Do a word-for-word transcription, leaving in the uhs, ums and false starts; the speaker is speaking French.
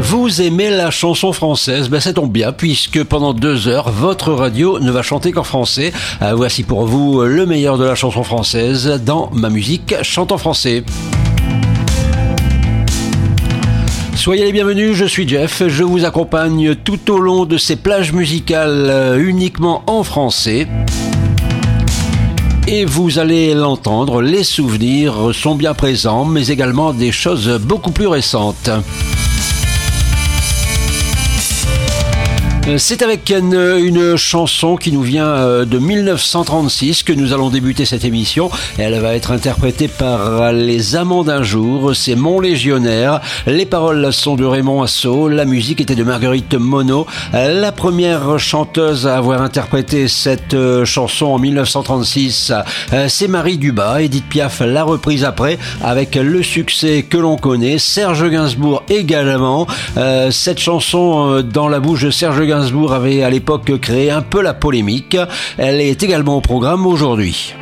Vous aimez la chanson française? Ben ça tombe bien, puisque pendant deux heures, votre radio ne va chanter qu'en français. Euh, voici pour vous le meilleur de la chanson française dans Ma Musique Chante en Français. Soyez les bienvenus, je suis Jeff, je vous accompagne tout au long de ces plages musicales uniquement en français. Et vous allez l'entendre, les souvenirs sont bien présents, mais également des choses beaucoup plus récentes. C'est avec une, une chanson qui nous vient de mille neuf cent trente-six que nous allons débuter cette émission. Elle va être interprétée par les Amants d'un jour, c'est Mon Légionnaire. Les paroles sont de Raymond Assaut, la musique était de Marguerite Monod. La première chanteuse à avoir interprété cette chanson en mille neuf cent trente-six, c'est Marie Dubas. Édith Piaf l'a reprise après avec le succès que l'on connaît. Serge Gainsbourg également. Cette chanson dans la bouche de Serge Gainsbourg Gainsbourg avait à l'époque créé un peu la polémique. Elle est également au programme aujourd'hui.